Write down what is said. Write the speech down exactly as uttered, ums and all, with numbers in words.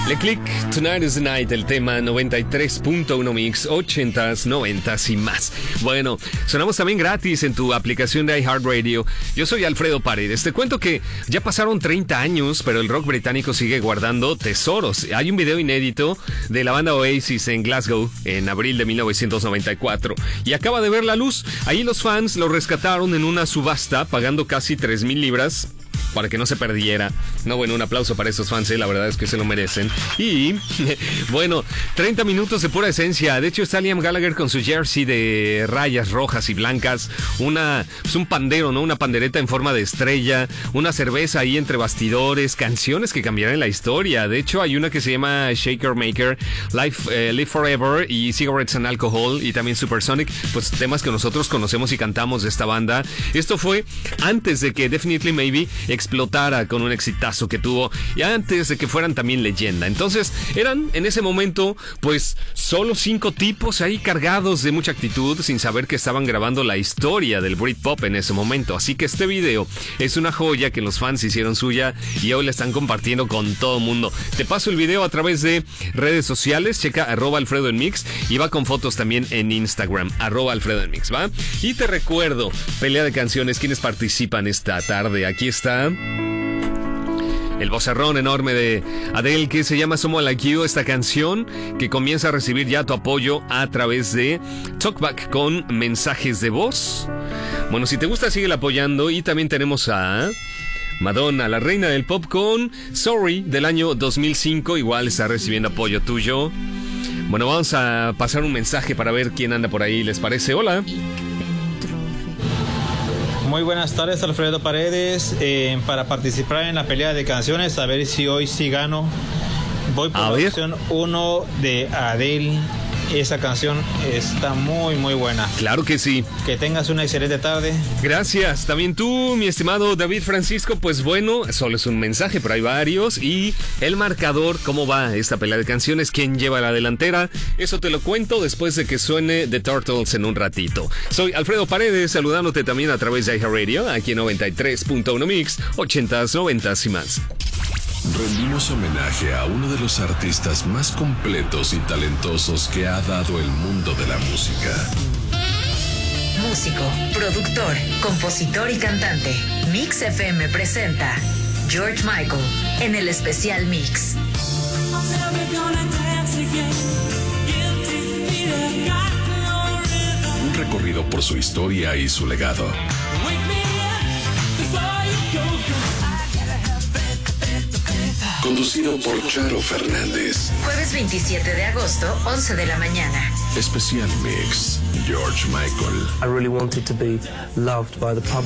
Le Click, Tonight is the Night, el tema noventa y tres punto uno Mix, ochentas, noventas y más. Bueno, sonamos también gratis en tu aplicación de iHeartRadio. Yo soy Alfredo Paredes. Te cuento que ya pasaron treinta años, pero el rock británico sigue guardando tesoros. Hay un video inédito de la banda Oasis en Glasgow en abril de mil novecientos noventa y cuatro y acaba de ver la luz. Ahí los fans lo rescataron en una subasta pagando casi tres mil libras para que no se perdiera. No, bueno, un aplauso para esos fans, ¿eh? La verdad es que se lo merecen. Y, bueno, treinta minutos de pura esencia. De hecho, está Liam Gallagher con su jersey de rayas rojas y blancas. Una, pues un pandero, ¿no? Una pandereta en forma de estrella. Una cerveza ahí entre bastidores. Canciones que cambiarán la historia. De hecho, hay una que se llama Shaker Maker, Life, eh, Live Forever y Cigarettes and Alcohol y también Supersonic. Pues temas que nosotros conocemos y cantamos de esta banda. Esto fue antes de que Definitely Maybe explotara con un exitazo que tuvo y antes de que fueran también leyenda. Entonces eran en ese momento pues solo cinco tipos ahí cargados de mucha actitud sin saber que estaban grabando la historia del Britpop en ese momento. Así que este video es una joya que los fans hicieron suya y hoy la están compartiendo con todo el mundo. Te paso el video a través de redes sociales, checa arroba Alfredo en Mix y va con fotos también en Instagram, arroba Alfredo en Mix, ¿va? Y te recuerdo, pelea de canciones, quienes participan esta tarde. Aquí está el vocerrón enorme de Adele que se llama Someone Like You, esta canción que comienza a recibir ya tu apoyo a través de Talkback con mensajes de voz. Bueno, si te gusta, síguela apoyando. Y también tenemos a Madonna, la reina del pop, con Sorry del año dos mil cinco, igual está recibiendo apoyo tuyo. Bueno, vamos a pasar un mensaje para ver quién anda por ahí, ¿les parece? Hola. Muy buenas tardes, Alfredo Paredes. Eh, para participar en la pelea de canciones, a ver si hoy sí gano. Voy por a la ver. opción uno de Adele. Esa canción está muy, muy buena. Claro que sí. Que tengas una excelente tarde. Gracias. También tú, mi estimado David Francisco. Pues bueno, solo es un mensaje, pero hay varios. Y el marcador, ¿cómo va esta pelea de canciones? ¿Quién lleva la delantera? Eso te lo cuento después de que suene The Turtles en un ratito. Soy Alfredo Paredes, saludándote también a través de iHeartRadio, aquí en noventa y tres punto uno Mix, ochentas, noventas y más. Rendimos homenaje a uno de los artistas más completos y talentosos que ha dado el mundo de la música. Músico, productor, compositor y cantante. Mix F M presenta George Michael en el especial Mix. Un recorrido por su historia y su legado. Conducido por Charo Fernández. Jueves veintisiete de agosto, once de la mañana. Especial Mix, George Michael. I really wanted to be loved by the public.